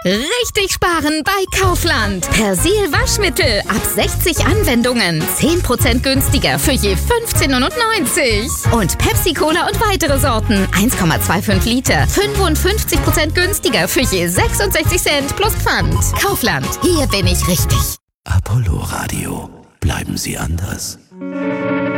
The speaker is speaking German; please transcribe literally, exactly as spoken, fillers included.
Richtig sparen bei Kaufland. Persil Waschmittel ab sechzig Anwendungen. zehn Prozent günstiger für je fünfzehn neunundneunzig. Und Pepsi Cola und weitere Sorten. eins Komma fünfundzwanzig Liter. fünfundfünfzig Prozent günstiger für je sechsundsechzig Cent plus Pfand. Kaufland. Hier bin ich richtig. Apollo Radio. Bleiben Sie anders.